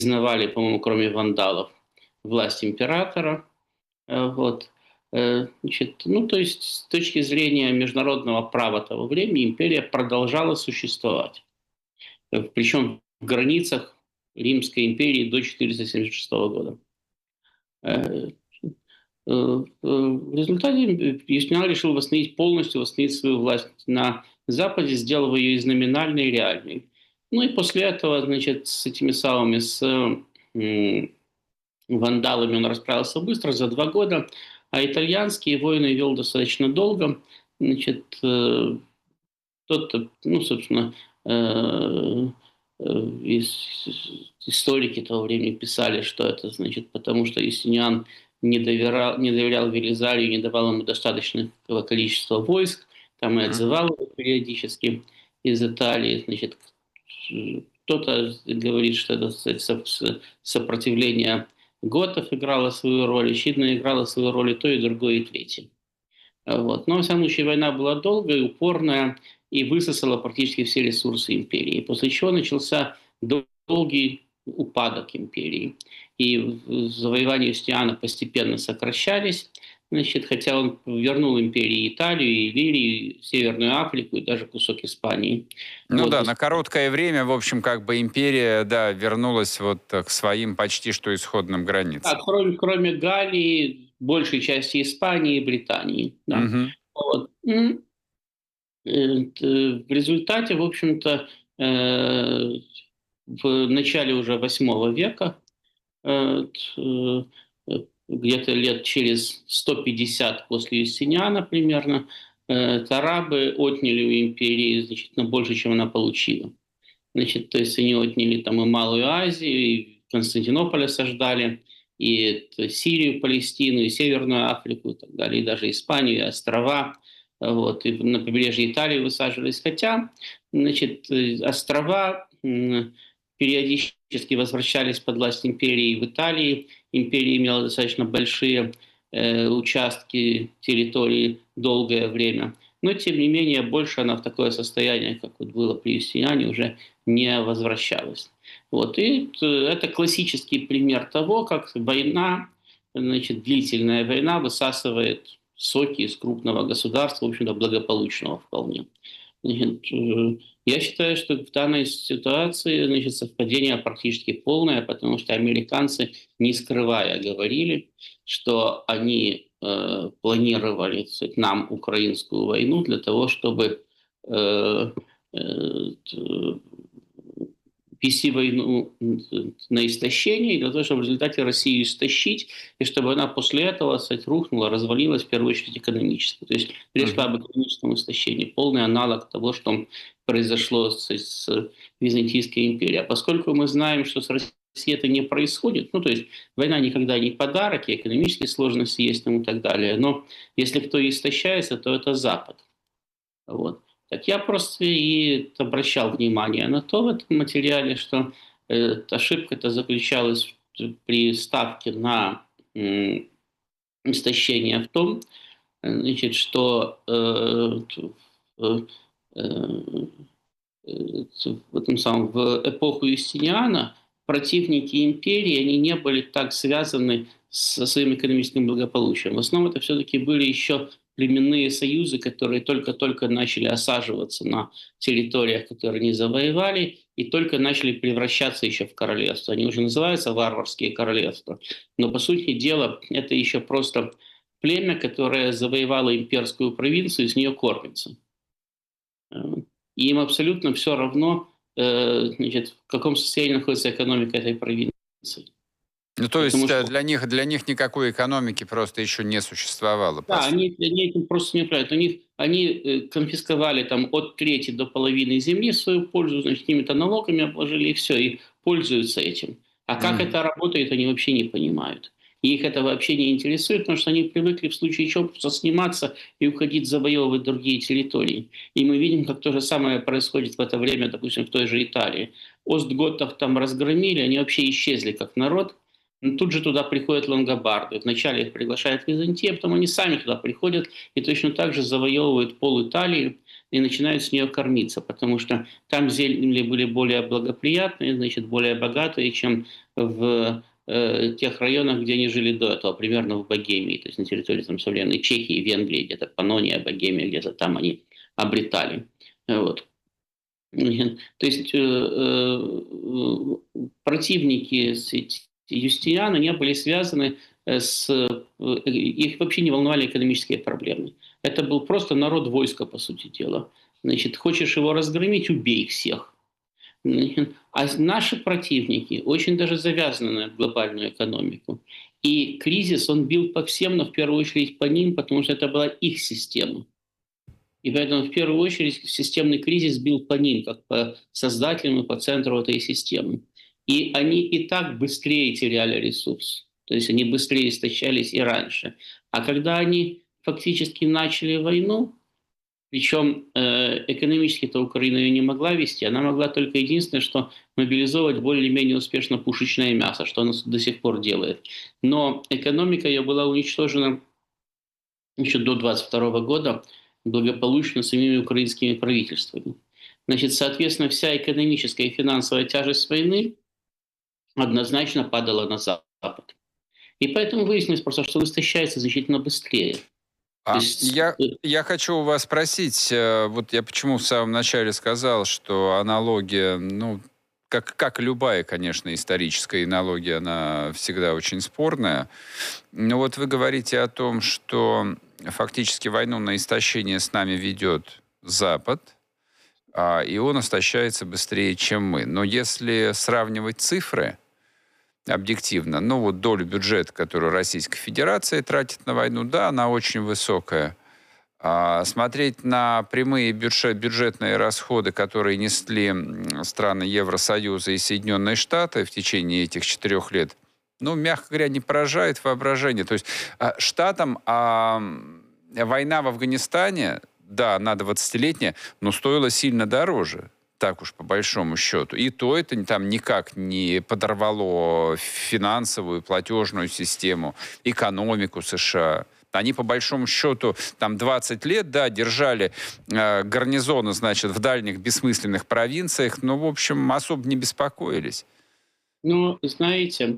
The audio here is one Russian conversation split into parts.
признавали, по-моему, кроме вандалов, власть императора. Вот. Значит, ну, то есть с точки зрения международного права того времени империя продолжала существовать. Причем в границах Римской империи до 476 года. В результате Юстиниан решил полностью восстановить свою власть на Западе, сделав ее и номинальной, и реальной. Ну и после этого, значит, с этими самыми, вандалами он расправился быстро, за 2 года, а итальянские войны вел достаточно долго. Значит, ну, собственно, историки того времени писали, что это значит, потому что Юстиниан не доверял Велизарию, не давал ему достаточного количества войск, там и отзывал его периодически из Италии. Значит, кто-то говорит, что это сопротивление готов играло свою роль, очевидно, играло свою роль и то, и другое, и третье. Вот. Но, во всяком случае, война была долгая, упорная и высосала практически все ресурсы империи, после чего начался долгий упадок империи. И завоевания Юстиниана постепенно сокращались, значит, хотя он вернул империи Италию, Иллирию, Северную Африку и даже кусок Испании. Ну вот. Да, на короткое время, в общем, как бы империя, да, вернулась вот к своим почти что исходным границам. Да, кроме Галлии, большей части Испании и Британии. Да. Вот. В результате, в общем-то, в начале уже VIII века, где-то лет через 150 после Юстиниана примерно, арабы отняли у империи значительно больше, чем она получила. Значит, то есть они отняли там и Малую Азию, и Константинополь осаждали, и Сирию, Палестину, и Северную Африку, и так далее, и даже Испанию, и острова. Вот, и на побережье Италии высаживались. Хотя, значит, острова периодически возвращались под власть империи в Италии. Империя имела достаточно большие участки территории долгое время. Но, тем не менее, больше она в такое состояние, как вот было при Юстиниане, уже не возвращалась. Вот. И это классический пример того, как война, значит, длительная война высасывает соки из крупного государства, в общем-то, благополучного вполне. Значит, я считаю, что в данной ситуации, значит, совпадение практически полное, потому что американцы, не скрывая, говорили, что они планировали нам украинскую войну для того, чтобы вести войну на истощение, для того, чтобы в результате Россию истощить, и чтобы она после этого, кстати, рухнула, развалилась, в первую очередь, экономически. То есть речь шла об экономическом истощении, полный аналог того, что произошло с Византийской империей. А поскольку мы знаем, что с Россией это не происходит, ну, то есть война никогда не подарок, и экономические сложности есть и так далее, но если кто истощается, то это Запад. Вот. Так я просто и обращал внимание на то в этом материале, что ошибка-то заключалась при ставке на истощение в том, значит, что в эпоху Юстиниана противники империи, они не были так связаны со своим экономическим благополучием. В основном это все-таки были еще племенные союзы, которые только-только начали осаживаться на территориях, которые они завоевали, и только начали превращаться еще в королевство. Они уже называются варварские королевства. Но, по сути дела, это еще просто племя, которое завоевало имперскую провинцию и с нее кормится. И им абсолютно все равно, значит, в каком состоянии находится экономика этой провинции. Ну, то есть для них никакой экономики просто еще не существовало. Да, они этим просто не управляют. Они конфисковали там от трети до половины земли в свою пользу, значит, какими-то налогами обложили, и все, и пользуются этим. А как это работает, они вообще не понимают. И их это вообще не интересует, потому что они привыкли в случае чего просто сниматься и уходить завоевывать другие территории. И мы видим, как то же самое происходит в это время, допустим, в той же Италии. Остготов там разгромили, они вообще исчезли как народ. Но тут же туда приходят лангобарды. Вначале их приглашает Византия, потом они сами туда приходят и точно так же завоевывают пол Италии, и начинают с нее кормиться, потому что там земли были более благоприятные, значит, более богатые, чем в тех районах, где они жили до этого, примерно в Богемии, то есть на территории там, современной Чехии, Венгрии, где-то Паннония, Богемия, где-то там они обретали. Вот. То есть противники Юстиниана не были связаны их вообще не волновали экономические проблемы. Это был просто народ войска, по сути дела. Значит, хочешь его разгромить, убей их всех. А наши противники очень даже завязаны на глобальную экономику. И кризис, он бил по всем, но в первую очередь по ним, потому что это была их система. И поэтому в первую очередь системный кризис бил по ним, как по создателям и по центру этой системы. И они и так быстрее теряли ресурс. То есть они быстрее истощались и раньше. А когда они фактически начали войну, причем экономически-то Украина ее не могла вести, она могла только единственное, что мобилизовать более-менее успешно пушечное мясо, что она до сих пор делает. Но экономика ее была уничтожена еще до 22 года благополучно самими украинскими правительствами. Значит, соответственно, вся экономическая и финансовая тяжесть войны однозначно падала на Запад. И поэтому выяснилось просто, что он истощается значительно быстрее. То есть, Я хочу у вас спросить, вот я почему в самом начале сказал, что аналогия, ну, как и любая, конечно, историческая аналогия, она всегда очень спорная. Но вот вы говорите о том, что фактически войну на истощение с нами ведет Запад, и он истощается быстрее, чем мы. Но если сравнивать цифры объективно, ну вот долю бюджета, которую Российская Федерация тратит на войну, да, она очень высокая. А смотреть на прямые бюджетные расходы, которые несли страны Евросоюза и Соединенные Штаты в течение этих 4 лет, ну, мягко говоря, не поражает воображение. То есть штатам война в Афганистане, да, она 20-летняя, но стоила сильно дороже. Так уж по большому счету. И то это там никак не подорвало финансовую, платежную систему, экономику США. Они, по большому счету, там 20 лет, да, держали гарнизоны, значит, в дальних бессмысленных провинциях, но, в общем, особо не беспокоились. ну, знаете,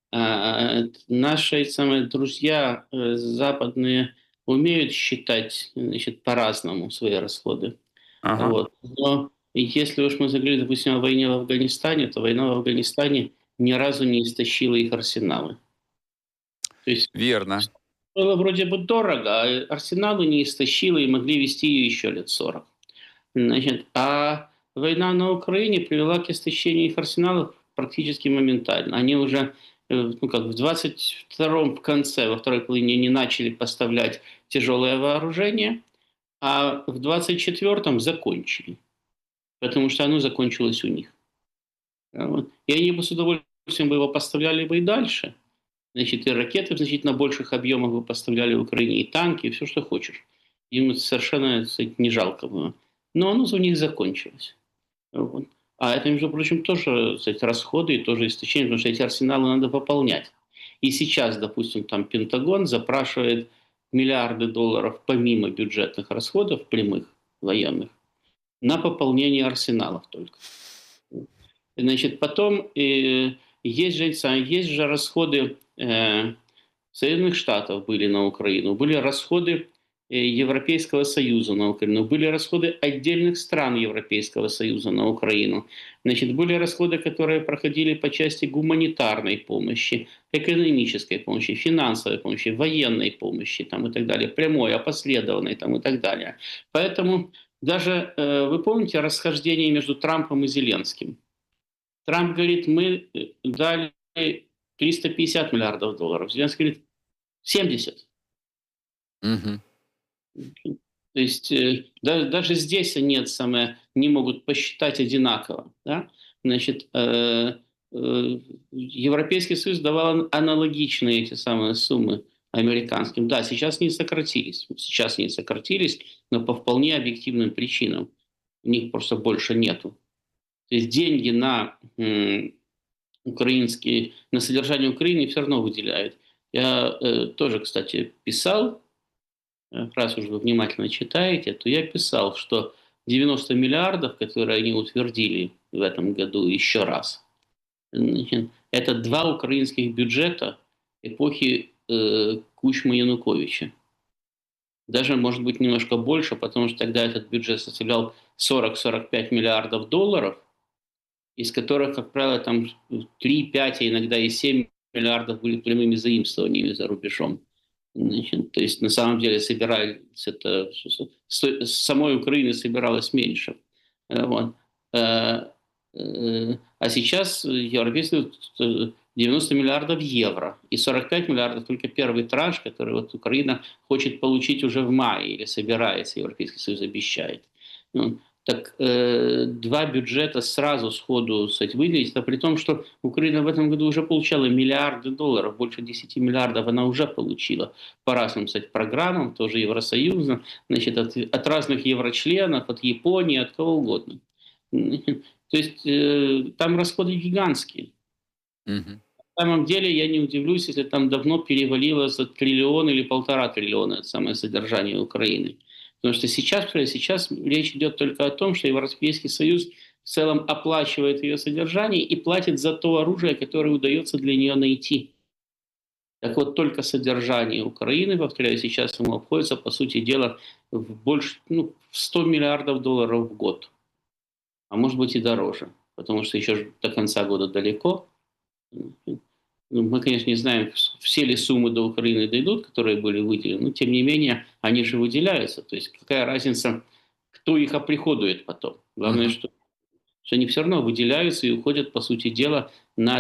наши самые друзья западные умеют считать, значит, по-разному свои расходы. Ага. Вот. Но если уж мы заговорили, допустим, о войне в Афганистане, то война в Афганистане ни разу не истощила их арсеналы. То есть Верно. было вроде бы дорого, а арсеналы не истощила и могли вести ее еще лет 40. Значит, а война на Украине привела к истощению их арсеналов практически моментально. Они уже ну, как в 22-м в конце, во второй половине не начали поставлять тяжелое вооружение, а в 24-м закончили, потому что оно закончилось у них. Вот. И они бы с удовольствием бы его поставляли бы и дальше. Значит, и ракеты в значительно больших объемах бы поставляли в Украине, и танки, и все, что хочешь. Им совершенно, сказать, не жалко было. Но оно у них закончилось. Вот. А это, между прочим, тоже, кстати, расходы и тоже истощение, потому что эти арсеналы надо пополнять. И сейчас, допустим, там Пентагон запрашивает миллиарды долларов помимо бюджетных расходов прямых военных на пополнение арсеналов только. Значит, потом есть же расходы Соединенных Штатов были на Украину, были расходы Европейского Союза на Украину, были расходы отдельных стран Европейского Союза на Украину. Значит, были расходы, которые проходили по части гуманитарной помощи, экономической помощи, финансовой помощи, военной помощи там, и так далее, прямой, опосредованной там, и так далее. Поэтому даже, вы помните расхождение между Трампом и Зеленским? Трамп говорит, мы дали 350 миллиардов долларов. Зеленский говорит, 70. Угу. То есть даже здесь они не могут посчитать одинаково. Да? Значит, Европейский Союз давал аналогичные эти самые суммы американским. Да, сейчас не сократились. Сейчас не сократились, но по вполне объективным причинам. У них просто больше нету. То есть деньги на на содержание Украины все равно выделяют. Я тоже, кстати, писал, раз уж вы внимательно читаете, то я писал, что 90 миллиардов, которые они утвердили в этом году еще раз, значит, это два украинских бюджета эпохи Кучмы-Януковича. Даже, может быть, немножко больше, потому что тогда этот бюджет составлял 40-45 миллиардов долларов, из которых, как правило, там 3-5, а иногда и 7 миллиардов были прямыми заимствованиями за рубежом. Значит, то есть на самом деле собирались это, с самой Украины собиралось меньше. Вот. А сейчас европейцы 90 миллиардов евро и 45 миллиардов только первый транш, который вот Украина хочет получить уже в мае или собирается, Европейский Союз обещает. Так два бюджета сразу сходу выделить, а при том, что Украина в этом году уже получала миллиарды долларов, больше 10 миллиардов она уже получила по разным, кстати, программам, тоже Евросоюза, значит, от разных еврочленов, от Японии, от кого угодно. То есть там расходы гигантские. Мгм. На самом деле я не удивлюсь, если там давно перевалило за триллион или 1,5 триллиона это самое содержание Украины. Потому что сейчас речь идет только о том, что Европейский Союз в целом оплачивает ее содержание и платит за то оружие, которое удается для нее найти. Так вот, только содержание Украины, повторяю, сейчас ему обходится, по сути дела, в больше, в 100 миллиардов долларов в год. А может быть и дороже, потому что еще до конца года далеко. Мы, конечно, не знаем, все ли суммы до Украины дойдут, которые были выделены, но тем не менее они же выделяются. То есть какая разница, кто их оприходует потом. Главное, Мгм. что они все равно выделяются и уходят, по сути дела, на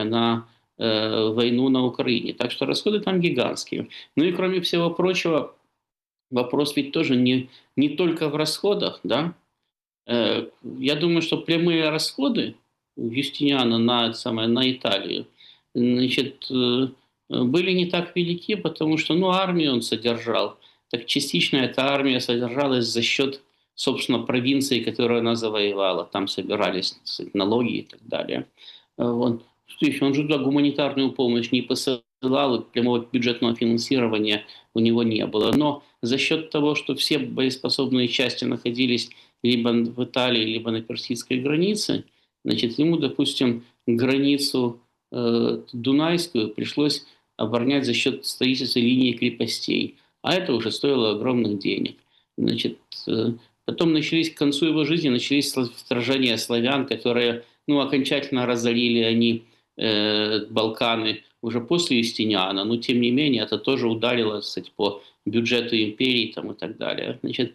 войну на Украине. Так что расходы там гигантские. Ну и кроме всего прочего, вопрос ведь тоже не только в расходах, да. Я думаю, что прямые расходы Юстиниана на Италию, значит, были не так велики, потому что, армию он содержал. Так частично эта армия содержалась за счет, собственно, провинции, которую она завоевала. Там собирались, так сказать, налоги и так далее. Вот. Что еще? Он же туда гуманитарную помощь не посылал, и прямого бюджетного финансирования у него не было. Но за счет того, что все боеспособные части находились либо в Италии, либо на персидской границе, значит, ему, допустим, границу Дунайскую пришлось оборонять за счет строительства линии крепостей. А это уже стоило огромных денег. Значит, потом к концу его жизни начались сражения славян, которые, окончательно разорили они Балканы уже после Юстиниана, но тем не менее это тоже ударило, кстати, по бюджету империи там, и так далее. Значит,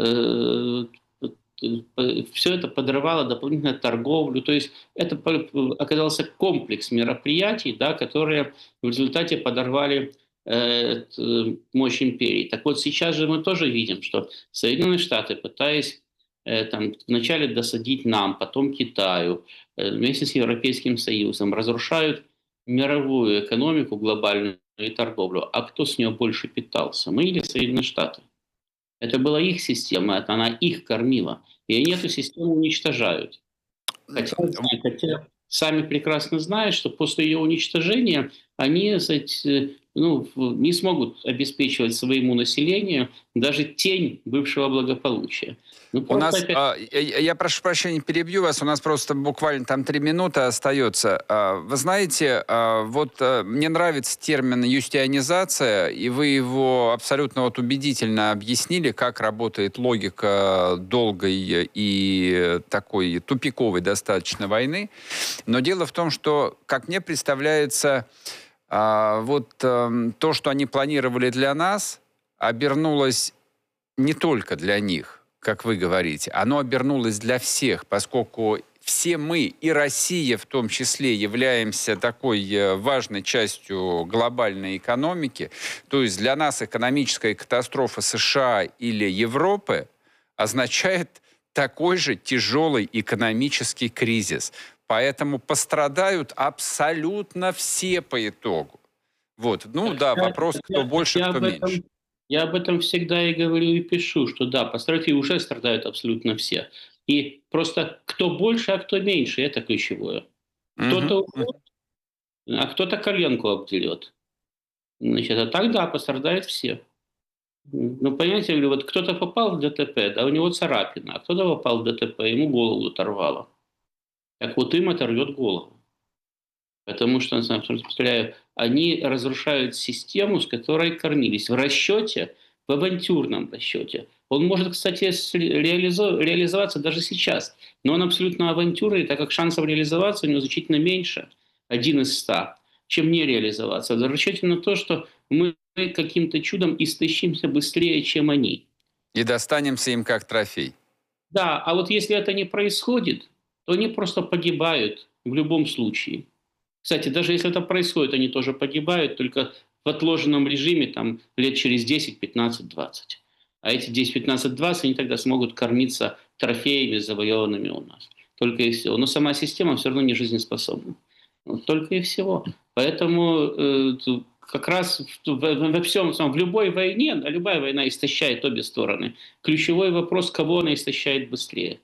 все это подрывало дополнительно торговлю. То есть это оказался комплекс мероприятий, да, которые в результате подорвали мощь империи. Так вот сейчас же мы тоже видим, что Соединенные Штаты, пытаясь вначале досадить нам, потом Китаю, вместе с Европейским Союзом, разрушают мировую экономику глобальную и торговлю. А кто с нее больше питался? Мы или Соединенные Штаты? Это была их система, это она их кормила. И они эту систему уничтожают. Хотя сами прекрасно знают, что после ее уничтожения они, не смогут обеспечивать своему населению даже тень бывшего благополучия. У Просто нас, опять я прошу прощения, перебью вас, у нас просто буквально там 3 минуты остается. Вы знаете, мне нравится термин «юстианизация», и вы его абсолютно убедительно объяснили, как работает логика долгой и такой тупиковой достаточно войны. Но дело в том, что, как мне представляется, то, что они планировали для нас, обернулось не только для них, как вы говорите, оно обернулось для всех, поскольку все мы, и Россия в том числе, являемся такой важной частью глобальной экономики. То есть для нас экономическая катастрофа США или Европы означает такой же тяжелый экономический кризис. Поэтому пострадают абсолютно все по итогу. Вопрос, кто больше, кто меньше. Я об этом всегда и говорю, и пишу, что да, пострадают и уже страдают абсолютно все. И просто кто больше, а кто меньше, это ключевое. Мгм, Кто-то мгм. умрет, а кто-то коленку обдерет. Значит, а так да, пострадают все. Ну, понимаете, я говорю, вот кто-то попал в ДТП, да, у него царапина, а кто-то попал в ДТП, ему голову оторвало. Так вот им оторвет голову. Потому что, повторяю, они разрушают систему, с которой кормились. В расчете, в авантюрном расчете. Он может, кстати, реализоваться даже сейчас. Но он абсолютно авантюрный, так как шансов реализоваться у него значительно меньше, 1 из 100, чем не реализоваться. В расчете на то, что мы каким-то чудом истощимся быстрее, чем они. И достанемся им как трофей. Да, а вот если это не происходит, то они просто погибают в любом случае. Кстати, даже если это происходит, они тоже погибают, только в отложенном режиме там, лет через 10, 15, 20. А эти 10, 15, 20, они тогда смогут кормиться трофеями, завоеванными у нас. Только и всего. Но сама система все равно не жизнеспособна. Вот только и всего. Поэтому как раз во всем, в любой войне, а любая война истощает обе стороны. Ключевой вопрос, кого она истощает быстрее.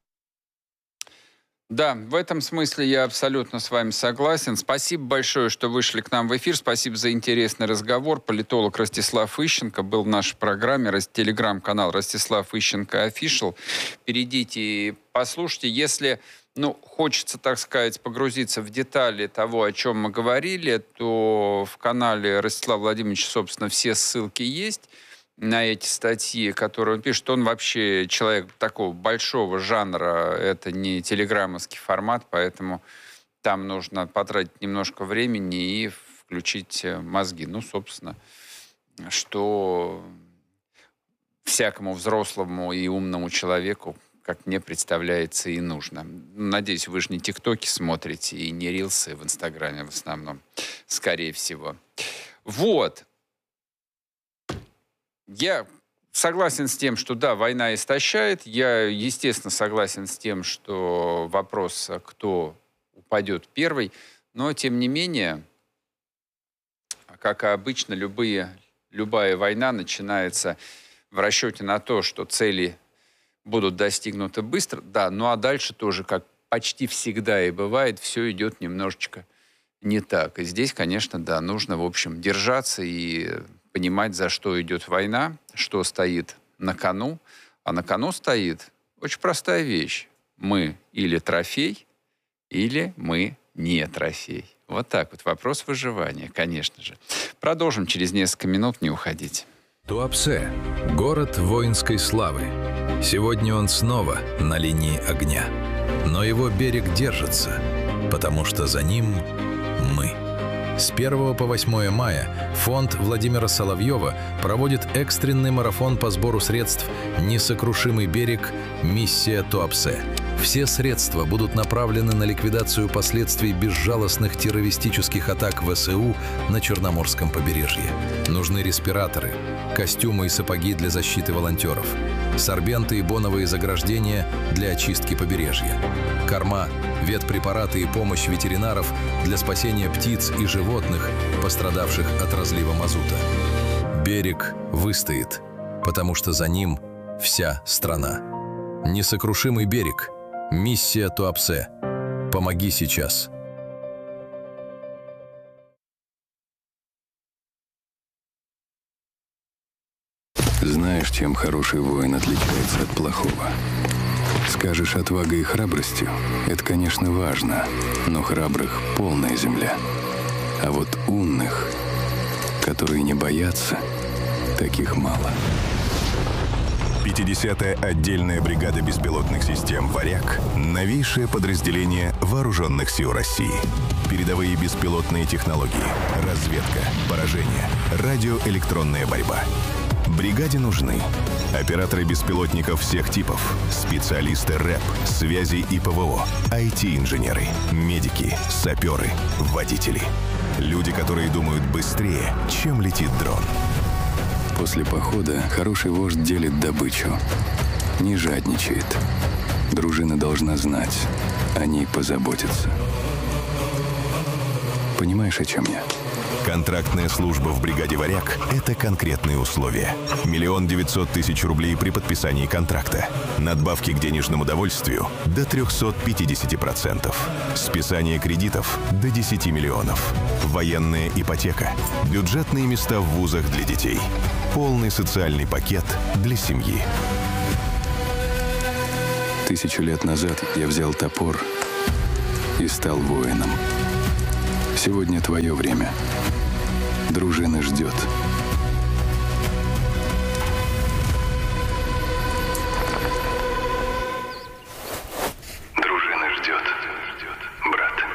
Да, в этом смысле я абсолютно с вами согласен. Спасибо большое, что вышли к нам в эфир. Спасибо за интересный разговор. Политолог Ростислав Ищенко был в нашей программе. Телеграм-канал Ростислав Ищенко Official. Перейдите и послушайте. Если хочется, так сказать, погрузиться в детали того, о чем мы говорили, то в канале Ростислава Владимировича, собственно, все ссылки есть на эти статьи, которые он пишет. Он вообще человек такого большого жанра, это не телеграммовский формат, поэтому там нужно потратить немножко времени и включить мозги. Собственно, что всякому взрослому и умному человеку, как мне представляется, и нужно. Надеюсь, вы же не тиктоки смотрите и не рилсы в Инстаграме в основном, скорее всего. Вот. Я согласен с тем, что да, война истощает. Я, естественно, согласен с тем, что вопрос, кто упадет первый. Но, тем не менее, как и обычно, любая война начинается в расчете на то, что цели будут достигнуты быстро. Да, а дальше тоже, как почти всегда и бывает, все идет немножечко не так. И здесь, конечно, да, нужно, в общем, держаться и понимать, за что идет война, что стоит на кону. А на кону стоит очень простая вещь. Мы или трофей, или мы не трофей. Вот так вот. Вопрос выживания, конечно же. Продолжим через несколько минут, не уходите. Туапсе – город воинской славы. Сегодня он снова на линии огня. Но его берег держится, потому что за ним мы. С 1 по 8 мая фонд Владимира Соловьева проводит экстренный марафон по сбору средств «Несокрушимый берег. Миссия Туапсе». Все средства будут направлены на ликвидацию последствий безжалостных террористических атак ВСУ на Черноморском побережье. Нужны респираторы, костюмы и сапоги для защиты волонтеров, сорбенты и боновые заграждения для очистки побережья, корма, ветпрепараты и помощь ветеринаров для спасения птиц и животных, пострадавших от разлива мазута. Берег выстоит, потому что за ним вся страна. Несокрушимый берег. Миссия Туапсе. Помоги сейчас. Знаешь, чем хороший воин отличается от плохого? Скажешь отвагой и храбростью, это, конечно, важно, но храбрых полная земля. А вот умных, которые не боятся, таких мало. 50-я отдельная бригада беспилотных систем «Варяг» — новейшее подразделение Вооруженных сил России. Передовые беспилотные технологии, разведка, поражение, радиоэлектронная борьба. Бригаде нужны операторы беспилотников всех типов, специалисты РЭП, связи и ПВО, IT-инженеры, медики, саперы, водители. Люди, которые думают быстрее, чем летит дрон. После похода хороший вождь делит добычу, не жадничает. Дружина должна знать, о ней позаботиться. Понимаешь, о чем я? Контрактная служба в бригаде «Варяг» — это конкретные условия. 1 900 000 рублей при подписании контракта. Надбавки к денежному довольствию до 350%. Списание кредитов до 10 миллионов. Военная ипотека. Бюджетные места в вузах для детей. Полный социальный пакет для семьи. 1000 лет назад я взял топор и стал воином. Сегодня твое время. Дружина ждет.